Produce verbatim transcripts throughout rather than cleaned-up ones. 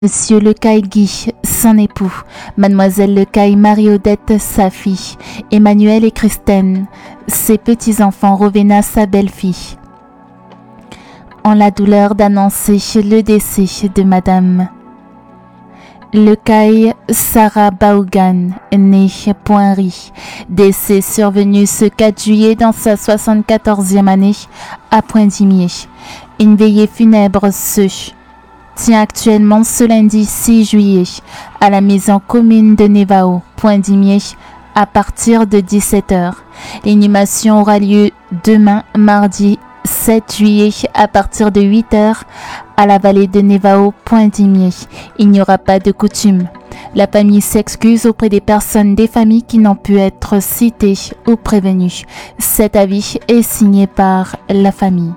Monsieur Lecaille Guy, son époux, Mademoiselle Lecaille Marie-Odette, sa fille, Emmanuel et Christine, ses petits-enfants, Rowena, sa belle-fille. En la douleur d'annoncer le décès de Madame Lecaille Sarah Baougan, née Poinry, décès survenu ce quatre juillet dans sa soixante-quatorzième année à Poindimier. Une veillée funèbre se tient actuellement ce lundi six juillet à la maison commune de Nevao, Poindimier, à partir de dix-sept heures. L'inhumation aura lieu demain, mardi sept juillet, à partir de huit heures à la vallée de Nevao, Poindimier. Il n'y aura pas de coutume. La famille s'excuse auprès des personnes des familles qui n'ont pu être citées ou prévenues. Cet avis est signé par la famille.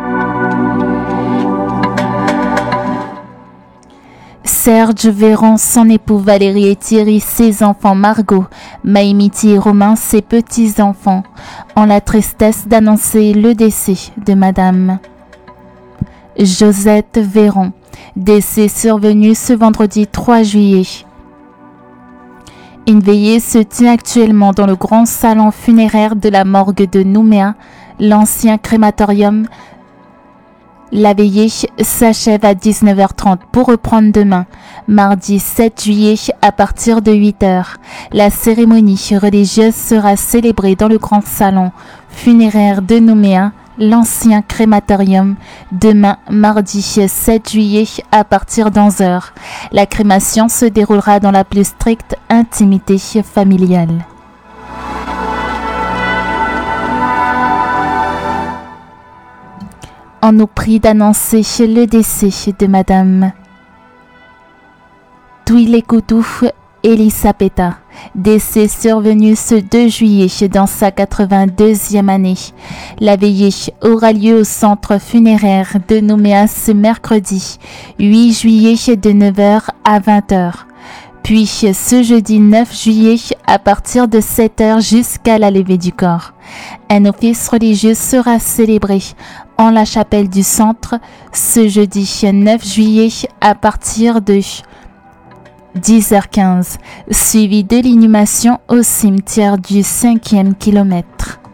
Serge Véron, son époux Valérie et Thierry, ses enfants Margot, Maïmiti et Romain, ses petits-enfants, ont la tristesse d'annoncer le décès de Madame Josette Véron, décès survenu ce vendredi trois juillet. Une veillée se tient actuellement dans le grand salon funéraire de la morgue de Nouméa, l'ancien crématorium. La veillée s'achève à dix-neuf heures trente pour reprendre demain, mardi sept juillet à partir de huit heures. La cérémonie religieuse sera célébrée dans le grand salon funéraire de Nouméa, l'ancien crématorium, demain mardi sept juillet à partir d'onze heures. La crémation se déroulera dans la plus stricte intimité familiale. On nous prie d'annoncer le décès de Madame Touilekoutou Elisapeta, décès survenu ce deux juillet dans sa quatre-vingt-deuxième année. La veillée aura lieu au centre funéraire de Nouméa ce mercredi huit juillet de neuf heures à vingt heures. Puis ce jeudi neuf juillet à partir de sept heures jusqu'à la levée du corps. Un office religieux sera célébré en la chapelle du centre ce jeudi neuf juillet à partir de dix heures quinze, suivi de l'inhumation au cimetière du cinquième kilomètre.